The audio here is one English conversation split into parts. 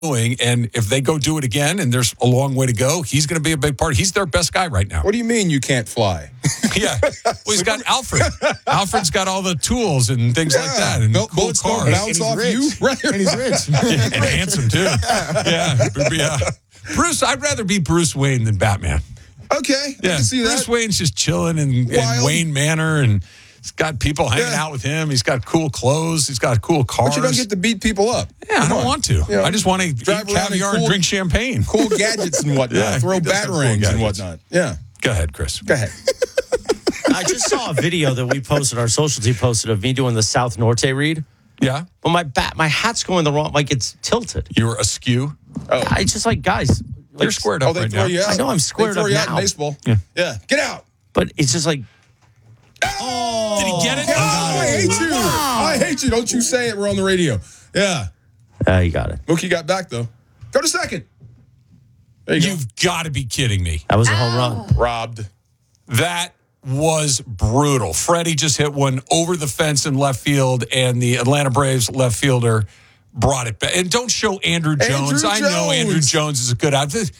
doing, and if they go do it again, and there's a long way to go, he's going to be a big part. He's their best guy right now. What do you mean you can't fly? Yeah. Well, he's got Alfred. Alfred's got all the tools and things like that, and cool cars. Bounce off you, right? And he's rich. And handsome, too. Yeah. Bruce, I'd rather be Bruce Wayne than Batman. Okay, I can see that. Bruce Wayne's just chilling in Wayne Manor, and he's got people hanging out with him. He's got cool clothes. He's got cool cars. But you don't get to beat people up. Yeah, I don't want to. You know, I just want to eat caviar and drink champagne. Cool gadgets and whatnot. Throw batarangs and whatnot. Yeah. Go ahead, Chris. Go ahead. I just saw a video that we posted, our social team posted, of me doing the South Norte read. Yeah. Well, my hat's going the wrong, like it's tilted. You were askew? Oh. I just like, guys. You're squared up they right throw now. you out. I know I'm squared they throw up you out now. in baseball. Yeah. Get out. But it's just like, Oh! Did he get it? I hate you. I hate you. Don't you say it. We're on the radio. Yeah. you got it. Mookie got back, though. Go to second. There you go. You've got to be kidding me. That was a home run. Robbed. That was brutal. Freddie just hit one over the fence in left field, and the Atlanta Braves left fielder brought it back. And don't show Andrew Jones. I know Andrew Jones is a good outfit.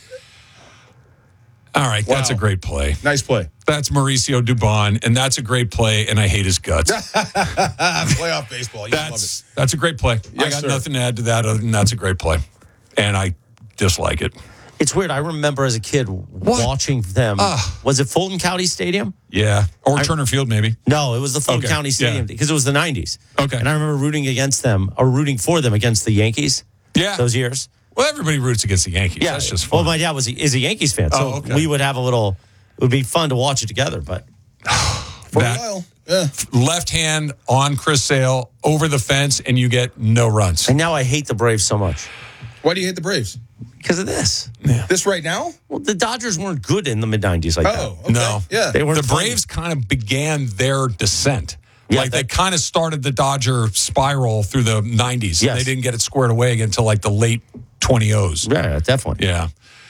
All right, that's a great play. Nice play. That's Mauricio Dubon, and that's a great play, and I hate his guts. Playoff baseball. You love it. That's a great play. Yes, I got sir. nothing to add to that other than that's a great play, and I dislike it. It's weird. I remember as a kid watching them. Was it Fulton County Stadium? Yeah, or Turner Field maybe. No, it was the Fulton County Stadium because it was the 90s. Okay. And I remember rooting for them against the Yankees. Yeah. Those years. Well, everybody roots against the Yankees. Yeah. That's just fun. Well, my dad is a Yankees fan, so we would have it would be fun to watch it together, but. For a while. Yeah. Left hand on Chris Sale over the fence, and you get no runs. And now I hate the Braves so much. Why do you hate the Braves? Because of this. Yeah. This right now? Well, the Dodgers weren't good in the mid-90s like that. Okay. No. Yeah. They weren't The Braves kind of began their descent. Yeah, they kind of started the Dodger spiral through the 90s. Yes. They didn't get it squared away until like the late 20s. Yeah, definitely. Yeah.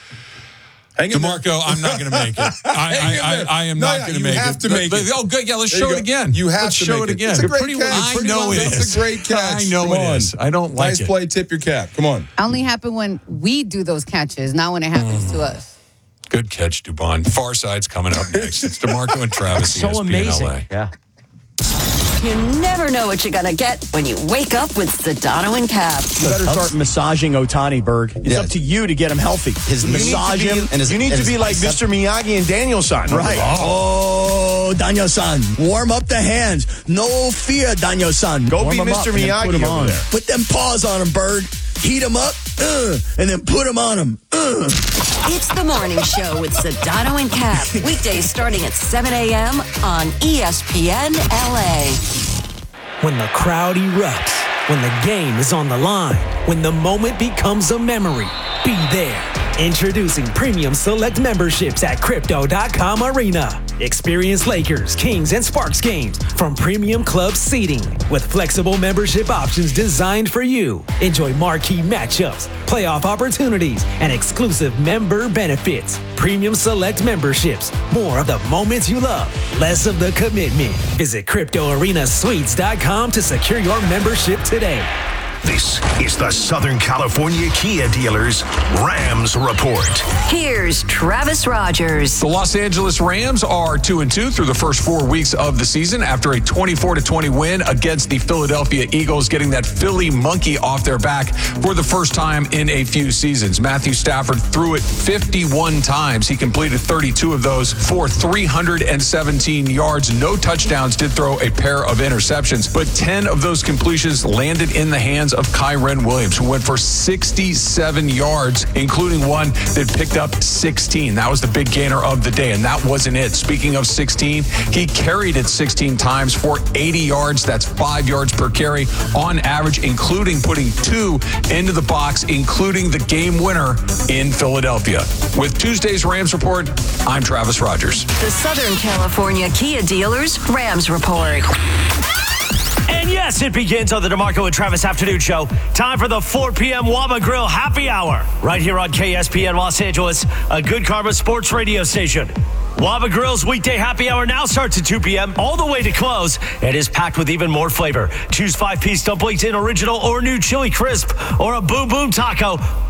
DeMarco, I'm not going to make it. I am not going to make it. You have to make it. Oh, good. Yeah, let's show it again. You have let's to show make it again. It's a great catch. I know it is. It's a great catch. I know Come it on. is. I don't like it. Nice play. Tip your cap. Come on. Only happen when we do those catches, not when it happens to us. Good catch, Dubon. Far Side's coming up next. It's DeMarco and Travis. So ESPN amazing. LA. Yeah. You never know what you're going to get when you wake up with Sedano and Cap. You better start massaging Otani, Berg. It's up to you to get him healthy. Massage him. You need to be like Mr. Miyagi and Daniel-san. Right. Oh, Daniel-san. Warm up the hands. No fear, Daniel-san. Go be Mr. Miyagi over there. Put them paws on him, Berg. Heat him up, and then put him on him. It's the morning show with Sedano and Cap. Weekdays starting at 7 a.m. on ESPN LA. When the crowd erupts, when the game is on the line, when the moment becomes a memory, be there. Introducing Premium Select memberships at Crypto.com Arena. Experience Lakers, Kings, and Sparks games from Premium Club seating with flexible membership options designed for you. Enjoy marquee matchups, playoff opportunities, and exclusive member benefits. Premium Select memberships. More of the moments you love, less of the commitment. Visit CryptoArenaSuites.com to secure your membership today. This is the Southern California Kia Dealers Rams Report. Here's Travis Rogers. The Los Angeles Rams are 2-2 through the first 4 weeks of the season after a 24-20 win against the Philadelphia Eagles, getting that Philly monkey off their back for the first time in a few seasons. Matthew Stafford threw it 51 times. He completed 32 of those for 317 yards. No touchdowns, did throw a pair of interceptions, but 10 of those completions landed in the hands of Kyren Williams, who went for 67 yards, including one that picked up 16. That was the big gainer of the day, and that wasn't it. Speaking of 16, he carried it 16 times for 80 yards. That's 5 yards per carry on average, including putting 2 into the box, including the game winner in Philadelphia. With Tuesday's Rams Report, I'm Travis Rogers. The Southern California Kia Dealers Rams Report. And yes, it begins on the DeMarco and Travis Afternoon Show. Time for the 4 p.m. Waba Grill Happy Hour. Right here on KSPN Los Angeles, a Good Karma sports radio station. Waba Grill's weekday happy hour now starts at 2 p.m. all the way to close. It is packed with even more flavor. Choose 5-piece dumplings in original or new chili crisp or a boom boom taco.